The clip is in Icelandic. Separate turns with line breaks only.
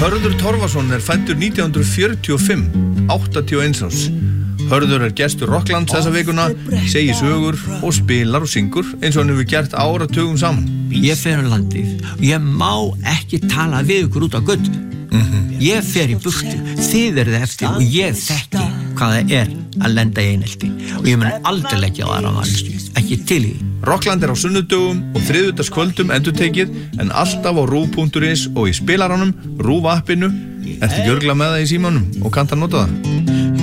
Hörður Torfason fæddur 1945, 81 árs. Hörður gestur Rocklands þessa vikuna, segir sögur og spilar og syngur eins og hann hefur gert áratugum saman.
Ég fer landið, ég má ekki tala við ykkur út á götu. Ég fer í burtu, þið eruð eftir og ég þekki hvað það að lenda í einelti og ég mun aldrei leggja á aðra manneskju, ekki til í.
Rockland á sunnudögum og þriðjudagskvöldum endurtekið en alltaf á RÚV.is og í spilaranum, RÚV appinu. Ertu ekki örugglega með það í símanum og kannt að nota það?